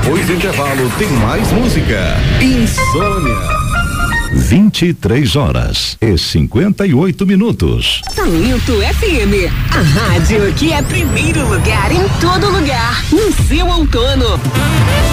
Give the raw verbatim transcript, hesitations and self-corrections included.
Depois do intervalo tem mais música. Insônia. vinte e três horas e cinquenta e oito minutos. Talento F M, a rádio que é primeiro lugar em todo lugar, no seu outono.